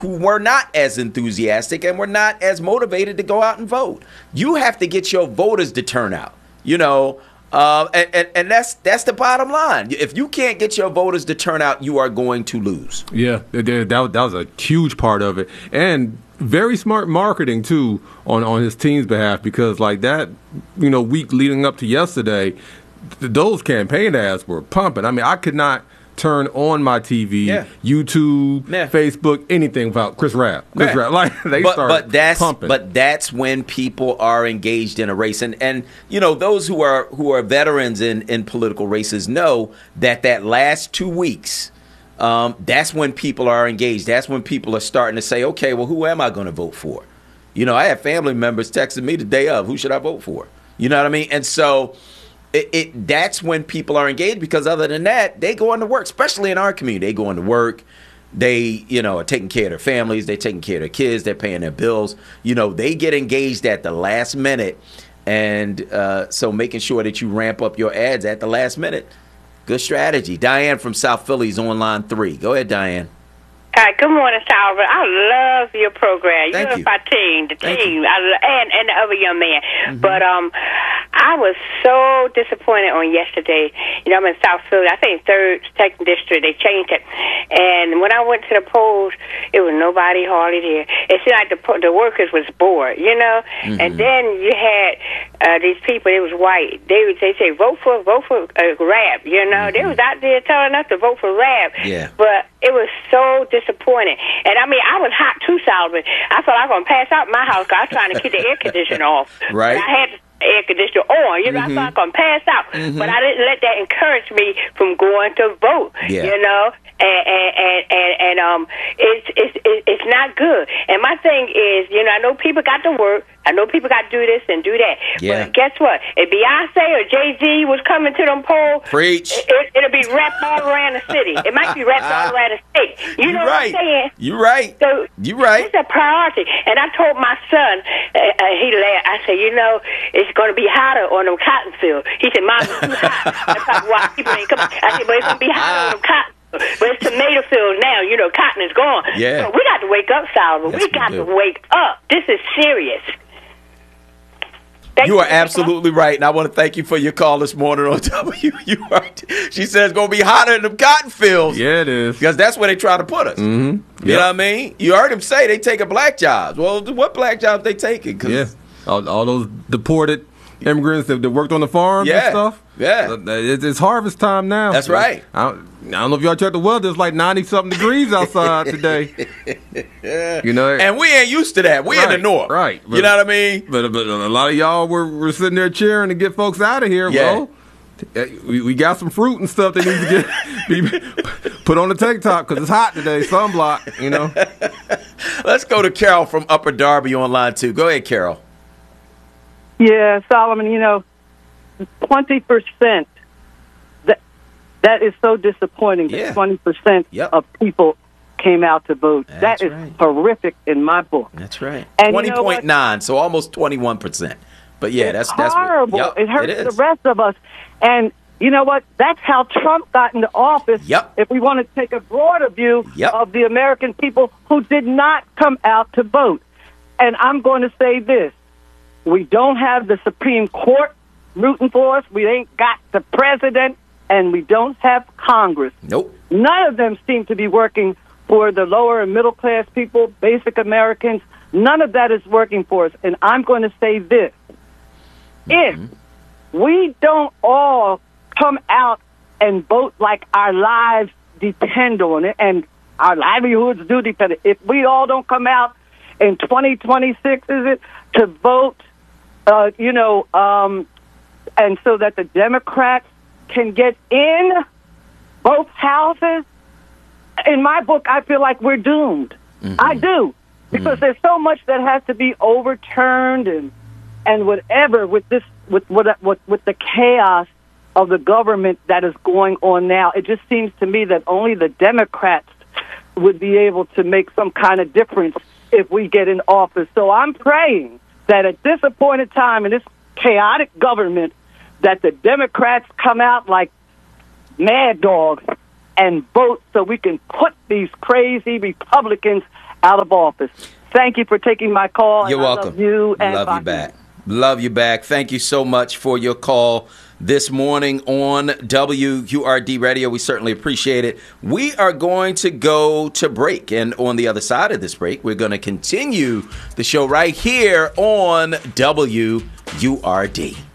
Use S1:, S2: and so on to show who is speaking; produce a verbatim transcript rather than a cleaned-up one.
S1: who were not as enthusiastic and were not as motivated to go out and vote. You have to get your voters to turn out, you know, uh, and, and, and that's that's the bottom line. If you can't get your voters to turn out, you are going to lose.
S2: Yeah, that, that, that was a huge part of it. And very smart marketing, too, on, on his team's behalf, because like that, you know, week leading up to yesterday, th- those campaign ads were pumping. I mean, I could not turn on my T V,
S1: yeah.
S2: YouTube,
S1: yeah.
S2: Facebook, anything without Chris Rapp. Chris
S1: yeah.
S2: Rapp, like they
S1: but,
S2: started
S1: but that's,
S2: pumping.
S1: But that's when people are engaged in a race, and and you know those who are who are veterans in in political races know that that last two weeks, um, that's when people are engaged. That's when people are starting to say, okay, well, who am I going to vote for? You know, I have family members texting me the day of, who should I vote for? You know what I mean? And so. It, it that's when people are engaged, because other than that, they go into work, especially in our community. They go into work. They, you know, are taking care of their families. They're taking care of their kids. They're paying their bills. You know, they get engaged at the last minute. And uh, so making sure that you ramp up your ads at the last minute. Good strategy. Diane from South Philly is on line three. Go ahead, Diane.
S3: Hi, good morning, Salva. I love your program.
S1: Thank
S3: You're
S1: you.
S3: my team, the
S1: Thank
S3: team,
S1: you.
S3: I, and and the other young man.
S1: Mm-hmm.
S3: But um, I was so disappointed on yesterday. You know, I'm in South Philly. I think third, second district. They changed it, and when I went to the polls, it was nobody hardly there. It seemed like the the workers was bored. You know,
S1: Mm-hmm.
S3: and then you had uh, these people. It was white. They would they say vote for vote for uh, Rapp. You know, mm-hmm. they was out there telling us to vote for Rapp.
S1: Yeah.
S3: But it was so disappointing. And I mean, I was hot too, Solomon. I thought I was going to pass out in my house because I was trying to keep the air conditioner off.
S1: Right.
S3: But I had the air conditioner on. You know,
S1: Mm-hmm.
S3: I thought I was going to pass out.
S1: Mm-hmm.
S3: But I didn't let that encourage me from going to vote.
S1: Yeah.
S3: You know? And, and, and, and, and um, it's, it's, it's not good. And my thing is, you know, I know people got to work. I know people got to do this and do that.
S1: Yeah.
S3: But guess what? If Beyonce or Jay-Z was coming to them polls,
S1: Preach.
S3: It, it, it'll be wrapped all around the city. It might be wrapped all around the state. You
S1: You're
S3: know
S1: right.
S3: what I'm saying?
S1: You're right.
S3: So
S1: You're right.
S3: it's a priority. And I told my son, uh, uh, he laughed. I said, you know, it's going to be hotter on them cotton fields. He said, Mom, it's too hot. That's probably why people ain't coming. I said, but it's going to be hotter on them cotton. But it's tomato fields now. You know, cotton is gone.
S1: Yeah.
S3: So we got to wake up, Solomon.
S1: Yes,
S3: we
S1: we
S3: got
S1: do.
S3: to wake up. This is serious. Thank
S1: You are absolutely right, and I want to thank you for your call this morning on W. You are, she says it's going to be hotter in the cotton fields.
S2: Yeah, it is.
S1: Because that's where they try to put us.
S2: Mm-hmm.
S1: You
S2: Yep.
S1: know what I mean? You heard him say they taking black jobs. Well, what black jobs they taking? 'Cause-
S2: Yeah, all, all those deported immigrants that, that worked on the farms
S1: Yeah.
S2: and stuff.
S1: Yeah.
S2: It's, it's harvest time now.
S1: That's right.
S2: I don't, I don't know if y'all checked the weather. It's like ninety-something degrees outside today.
S1: Yeah.
S2: You know,
S1: And we ain't used to that. We in
S2: Right,
S1: the north.
S2: right.
S1: You know what I mean?
S2: But, but a lot of y'all were, were sitting there cheering to get folks out of here.
S1: Yeah.
S2: Well, t- we, we got some fruit and stuff that needs to get be put on the tank top because it's hot today. Sunblock, you know.
S1: Let's go to Carol from Upper Darby on line two. Go ahead, Carol.
S4: Yeah, Solomon, you know, twenty percent, that, that is so disappointing
S1: Yeah.
S4: that twenty percent
S1: Yep.
S4: of people came out to vote.
S1: That's
S4: that is
S1: right.
S4: horrific in my book.
S1: That's right.
S4: And you
S1: twenty
S4: know
S1: point
S4: what?
S1: nine, so almost twenty-one percent. But yeah,
S4: It's
S1: that's that's what-
S4: horrible.
S1: yep,
S4: it hurts
S1: is.
S4: the rest of us. And you know what? That's how Trump got into office.
S1: Yep.
S4: If we want to take a broader view
S1: Yep.
S4: of the American people who did not come out to vote. And I'm going to say this. We don't have the Supreme Court rooting for us. We ain't got the president, and we don't have Congress.
S1: Nope.
S4: None of them seem to be working for the lower and middle class people, basic Americans. None of that is working for us. And I'm going to say this.
S1: Mm-hmm.
S4: If we don't all come out and vote like our lives depend on it, and our livelihoods do depend on it, if we all don't come out in twenty twenty-six, is it, to vote, uh, you know, um, and so that the Democrats can get in both houses, in my book, I feel like we're doomed.
S1: Mm-hmm.
S4: I do. Because there's so much that has to be overturned and and whatever with this with with with, with the chaos of the government that is going on now. It just seems to me that only the Democrats would be able to make some kind of difference if we get in office. So I'm praying that at this appointed time in this chaotic government, that the Democrats come out like mad dogs and vote so we can put these crazy Republicans out of office. Thank you for taking my call.
S1: You're
S4: and
S1: welcome.
S4: I love you and
S1: love you
S4: Bachman.
S1: back. Love you back. Thank you so much for your call this morning on W U R D Radio. We certainly appreciate it. We are going to go to break. And on the other side of this break, we're going to continue the show right here on W U R D.